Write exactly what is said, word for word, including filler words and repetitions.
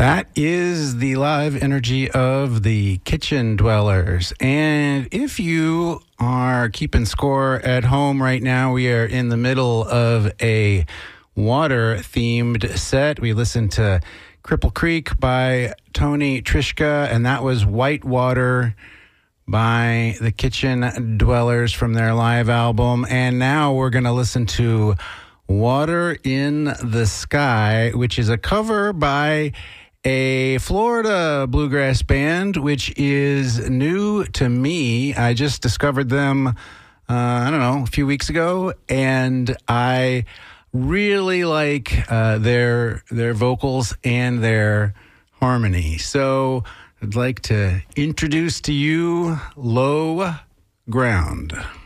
That is the live energy of the Kitchen Dwellers. And if you are keeping score at home right now, we are in the middle of a water-themed set. We listened to Cripple Creek by Tony Trischka, and that was Whitewater by the Kitchen Dwellers from their live album. And now we're going to listen to Water in the Sky, which is a cover by a Florida bluegrass band, which is new to me. I just discovered them, uh, I don't know, a few weeks ago, and I really like uh, their their vocals and their harmony. So I'd like to introduce to you Low Ground.